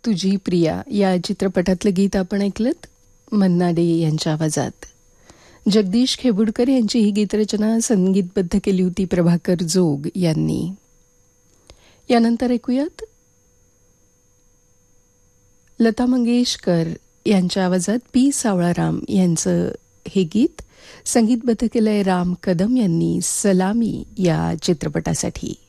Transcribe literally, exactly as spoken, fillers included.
तुझी प्रिया या चित्रपटातलं गीत आपण ऐकलत मन्ना डे यांच्या आवाजात. जगदीश खेबुडकर यांची ही गीतरचना संगीतबद्ध केली होती प्रभाकर जोग यांनी. यानंतर ऐकूयात लता मंगेशकर यांच्या आवाजात पी सावळाराम यांचं हे गीत संगीतबद्ध केलंय राम कदम यांनी सलामी या चित्रपटासाठी.